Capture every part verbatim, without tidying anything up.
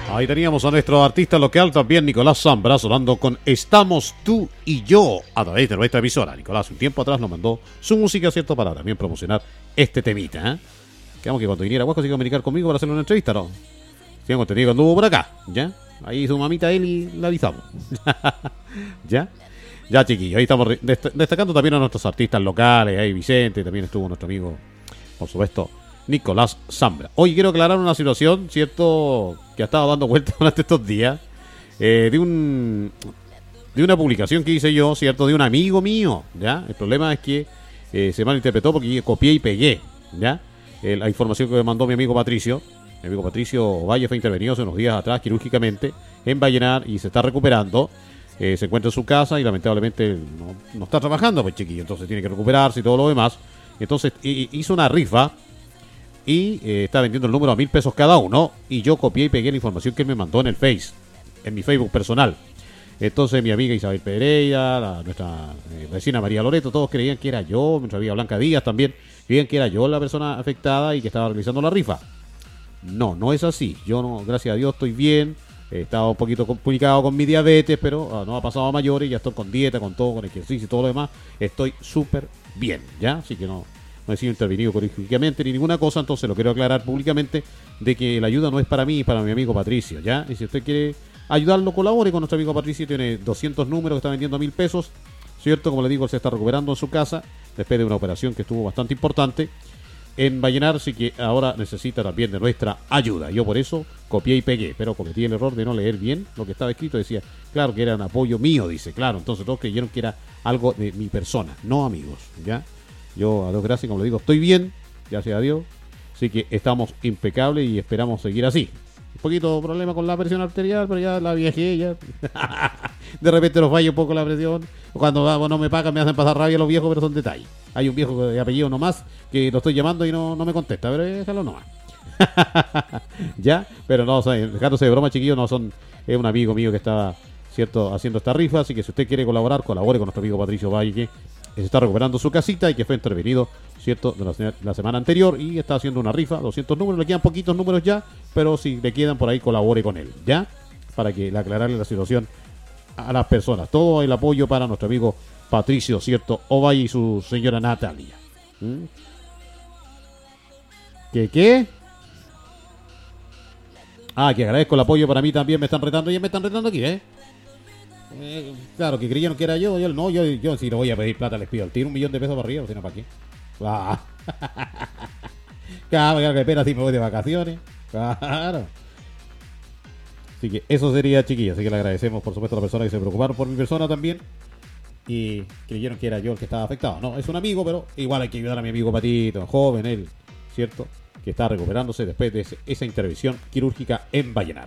Ahí teníamos a nuestro artista local también, Nicolás Zambra, sonando con Estamos tú y yo a través de nuestra emisora. Nicolás un tiempo atrás nos mandó su música, ¿cierto? Para también promocionar este temita, ¿eh? Quedamos que cuando viniera Guasco se iba a comunicar conmigo para hacerle una entrevista, ¿no? Tengo entendido que anduvo por acá, ¿ya? Ahí su mamita él y la avisamos. ¿Ya? Ya, chiquillos, ahí estamos dest- destacando también a nuestros artistas locales. Ahí Vicente, también estuvo nuestro amigo, por supuesto, Nicolás Zambra. Hoy quiero aclarar una situación, ¿cierto?, que ha estado dando vueltas durante estos días, eh, de un de una publicación que hice yo, ¿cierto?, de un amigo mío, ¿ya? El problema es que eh, se malinterpretó porque yo copié y pegué, ¿ya? Eh, la información que me mandó mi amigo Patricio. Mi amigo Patricio Valle fue intervenido hace unos días atrás quirúrgicamente en Vallenar y se está recuperando. Eh, se encuentra en su casa y lamentablemente no, no está trabajando, pues chiquillo, entonces tiene que recuperarse y todo lo demás. Entonces y, hizo una rifa y eh, está vendiendo el número a mil pesos cada uno, y yo copié y pegué la información que él me mandó en el Face, en mi Facebook personal. Entonces mi amiga Isabel Pereira, la, nuestra eh, vecina María Loreto, todos creían que era yo, nuestra amiga Blanca Díaz también, creían que era yo la persona afectada y que estaba realizando la rifa. No, no es así. Yo, no, gracias a Dios, estoy bien. He estado un poquito complicado con mi diabetes, pero uh, no ha pasado a mayores. Ya estoy con dieta, con todo, con ejercicio y todo lo demás. Estoy súper bien, ¿ya? Así que no, no he sido intervenido quirúrgicamente ni ninguna cosa. Entonces lo quiero aclarar públicamente de que la ayuda no es para mí, para mi amigo Patricio, ¿ya? Y si usted quiere ayudarlo, colabore con nuestro amigo Patricio. Tiene doscientos números que está vendiendo a mil pesos, ¿cierto? Como le digo, él se está recuperando en su casa después de una operación que estuvo bastante importante en Vallenar, así que ahora necesita también de nuestra ayuda. Yo por eso copié y pegué, pero cometí el error de no leer bien lo que estaba escrito. Decía, claro, que era un apoyo mío, dice, claro. Entonces todos creyeron que era algo de mi persona, no amigos, ¿ya? Yo, a Dios gracias, como le digo, estoy bien, gracias a Dios. Así que estamos impecables y esperamos seguir así. Un poquito problema con la presión arterial, pero ya la viejé, ya. De repente nos falla un poco la presión. Cuando ah, no me pagan me hacen pasar rabia los viejos, pero son detalles. Hay un viejo de apellido nomás que lo estoy llamando y no, no me contesta, pero déjalo nomás. Ya, pero no, o sea, dejándose de broma, chiquillos, no son, es un amigo mío que estaba, cierto, haciendo esta rifa, así que si usted quiere colaborar, colabore con nuestro amigo Patricio Valle, que se está recuperando su casita y que fue intervenido, cierto, de la, la semana anterior, y está haciendo una rifa, doscientos números, le quedan poquitos números ya, pero si le quedan por ahí, colabore con él, ¿ya? Para que le aclararle la situación a las personas. Todo el apoyo para nuestro amigo Patricio, cierto, Ovalle y su señora Natalia. ¿Mm? ¿Qué qué? Ah, que agradezco el apoyo para mí también. Me están retando, ya me están retando aquí, ¿eh? eh claro, que creyeron que era yo. Yo no, yo, yo si no voy a pedir plata, les pido el tiro un millón de pesos para arriba, o si no, ¿para qué? Ah. Claro, que pena si me voy de vacaciones. Claro. Así que eso sería, chiquillos. Así que le agradecemos, por supuesto, a las personas que se preocuparon por mi persona también y creyeron que era yo el que estaba afectado. No, es un amigo, pero igual hay que ayudar a mi amigo Patito, joven él, ¿cierto? Que está recuperándose después de ese, esa intervención quirúrgica en Vallenar.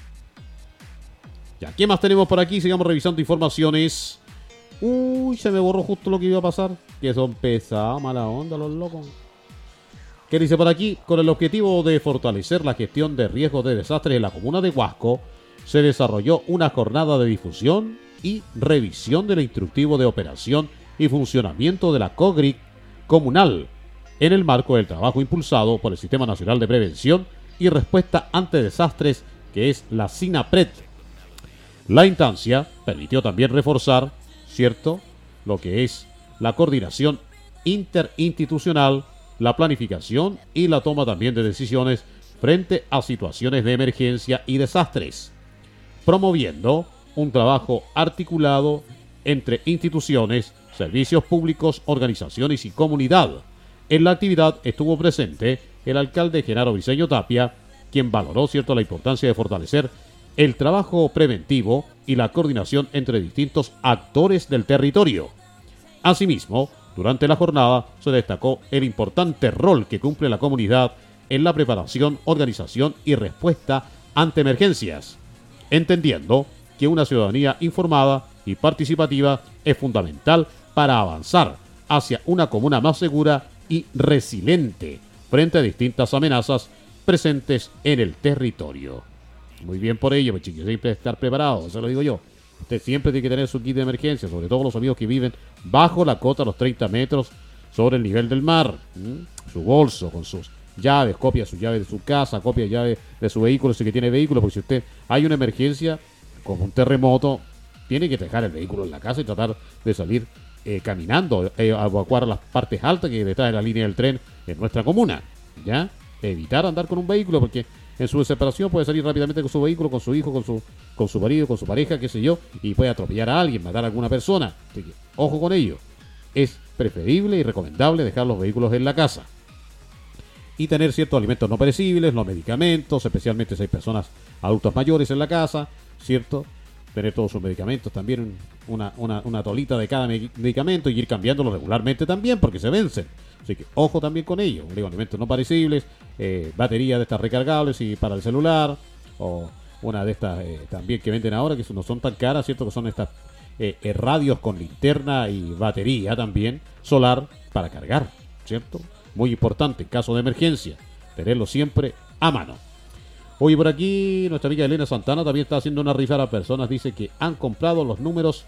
Ya, ¿qué más tenemos por aquí? Sigamos revisando informaciones. Uy, se me borró justo lo que iba a pasar. Que son pesados, mala onda los locos. ¿Qué dice por aquí? Con el objetivo de fortalecer la gestión de riesgos de desastres en la comuna de Huasco, se desarrolló una jornada de difusión y revisión del instructivo de operación y funcionamiento de la COGRIC comunal, en el marco del trabajo impulsado por el Sistema Nacional de Prevención y Respuesta ante Desastres, que es la SINAPRED. La instancia permitió también reforzar, ¿cierto?, lo que es la coordinación interinstitucional, la planificación y la toma también de decisiones frente a situaciones de emergencia y desastres, promoviendo un trabajo articulado entre instituciones, servicios públicos, organizaciones y comunidad. En la actividad estuvo presente el alcalde Genaro Briceño Tapia, quien valoró, cierto, la importancia de fortalecer el trabajo preventivo y la coordinación entre distintos actores del territorio. Asimismo, durante la jornada se destacó el importante rol que cumple la comunidad en la preparación, organización y respuesta ante emergencias, entendiendo que una ciudadanía informada y participativa es fundamental para avanzar hacia una comuna más segura y resiliente frente a distintas amenazas presentes en el territorio. Muy bien por ello, pues, chicos, siempre estar preparado, eso lo digo yo. Usted siempre tiene que tener su kit de emergencia, sobre todo los amigos que viven bajo la cota, los treinta metros sobre el nivel del mar. ¿Mm? Su bolso con sus llaves, copia su llave de su casa, copia llave de su vehículo, si que tiene vehículo, porque si usted hay una emergencia, como un terremoto, tiene que dejar el vehículo en la casa y tratar de salir eh, caminando, eh, evacuar las partes altas que detrás de la línea del tren en nuestra comuna, ¿ya? Evitar andar con un vehículo, porque en su desesperación puede salir rápidamente con su vehículo, con su hijo, con su, con su marido, con su pareja, qué sé yo, y puede atropellar a alguien, matar a alguna persona. Así que, ojo con ello. Es preferible y recomendable dejar los vehículos en la casa. Y tener ciertos alimentos no perecibles, los medicamentos, especialmente si hay personas adultos mayores en la casa, ¿cierto? Tener todos sus medicamentos, también una, una, una tolita de cada medicamento y ir cambiándolo regularmente también, porque se vencen. Así que ojo también con ello. Digo, alimentos no perecibles, eh, baterías de estas recargables y para el celular, o una de estas eh, también que venden ahora, que no son tan caras, ¿cierto? Que son estas eh, eh, radios con linterna y batería también, solar, para cargar, ¿cierto? Muy importante en caso de emergencia, tenerlo siempre a mano. Oye, por aquí nuestra amiga Elena Santana también está haciendo una rifa a personas. Dice que han comprado los números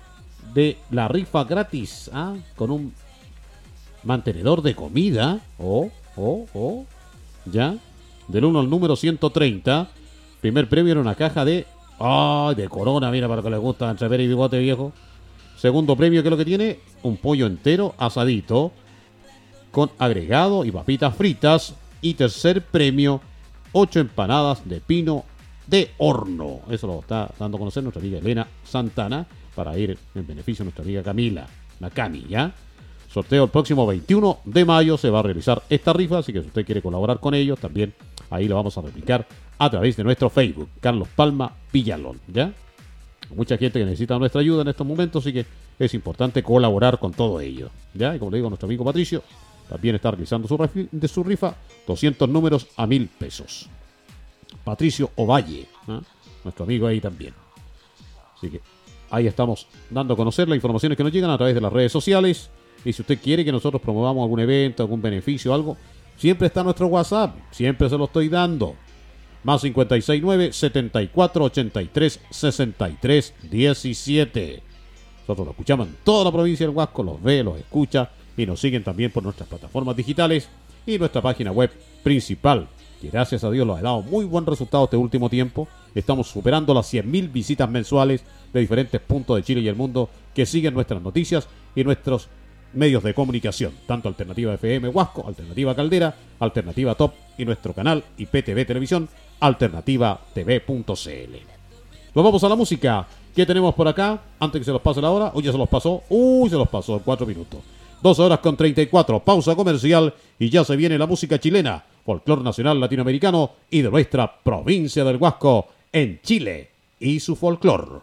de la rifa gratis, ¿ah? Con un mantenedor de comida, o, o, o, ya, del uno al número ciento treinta. Primer premio era una caja de, ay, de Corona, mira, para que les gusta entrever y bigote viejo. Segundo premio, ¿qué es lo que tiene? Un pollo entero asadito con agregado y papitas fritas. Y tercer premio, ocho empanadas de pino de horno. Eso lo está dando a conocer nuestra amiga Elena Santana, para ir en beneficio de nuestra amiga Camila, la Cami, ¿ya? Sorteo el próximo veintiuno de mayo se va a realizar esta rifa, así que si usted quiere colaborar con ellos, también ahí lo vamos a replicar a través de nuestro Facebook, Carlos Palma Villalón, ¿ya? Mucha gente que necesita nuestra ayuda en estos momentos, así que es importante colaborar con todo ello, ¿ya? Y como le digo, nuestro amigo Patricio también está realizando su, refi- de su rifa, doscientos números a mil pesos. Patricio Ovalle, ¿eh? Nuestro amigo ahí también. Así que ahí estamos dando a conocer las informaciones que nos llegan a través de las redes sociales. Y si usted quiere que nosotros promovamos algún evento, algún beneficio, algo, siempre está nuestro WhatsApp, siempre se lo estoy dando. Más cincuenta y seis nueve, setenta y cuatro, ochenta y tres, sesenta y tres, diecisiete. Nosotros lo escuchamos en toda la provincia del Huasco, los ve, los escucha y nos siguen también por nuestras plataformas digitales y nuestra página web principal, que gracias a Dios nos ha dado muy buen resultado este último tiempo. Estamos superando las cien mil visitas mensuales de diferentes puntos de Chile y el mundo que siguen nuestras noticias y nuestros medios de comunicación, tanto Alternativa F M Huasco, Alternativa Caldera, Alternativa Top y nuestro canal I P T V Televisión, alternativa t v punto c l. Nos vamos a la música. ¿Qué tenemos por acá? Antes que se los pase la hora. Uy, ya se los pasó. Uy, se los pasó en cuatro minutos. Dos horas con treinta y cuatro. Pausa comercial y ya se viene la música chilena, folclor nacional latinoamericano y de nuestra provincia del Huasco en Chile y su folclor.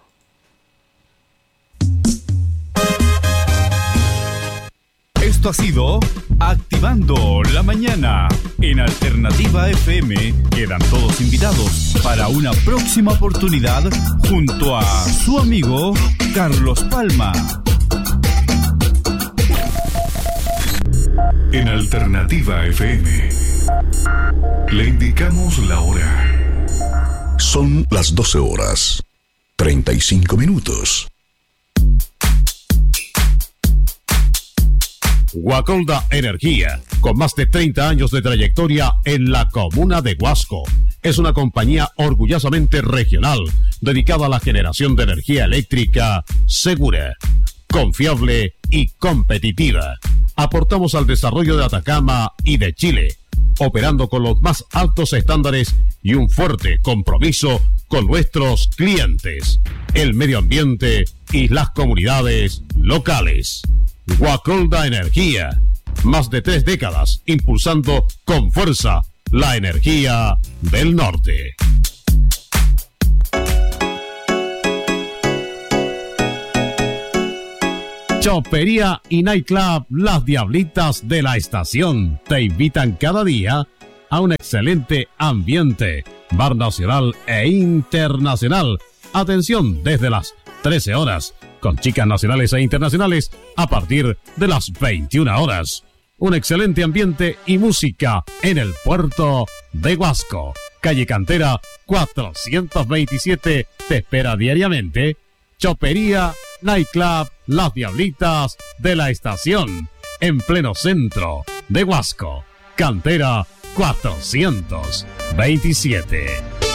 Esto ha sido Activando la Mañana. En Alternativa F M quedan todos invitados para una próxima oportunidad junto a su amigo Carlos Palma. En Alternativa F M le indicamos la hora. Son las doce horas, treinta y cinco minutos. Guacolda Energía, con más de treinta años de trayectoria en la comuna de Huasco, es una compañía orgullosamente regional, dedicada a la generación de energía eléctrica segura, confiable y competitiva. Aportamos al desarrollo de Atacama y de Chile, operando con los más altos estándares y un fuerte compromiso con nuestros clientes, el medio ambiente y las comunidades locales. Guacolda Energía, más de tres décadas impulsando con fuerza la energía del norte. Chopería y Nightclub Las Diablitas de la Estación te invitan cada día a un excelente ambiente, bar nacional e internacional. Atención, desde las trece horas, con chicas nacionales e internacionales a partir de las veintiuna horas. Un excelente ambiente y música en el puerto de Huasco. Calle Cantera cuatrocientos veintisiete te espera diariamente. Chopería Nightclub Las Diablitas de la Estación, en pleno centro de Huasco. Cantera cuatrocientos veintisiete.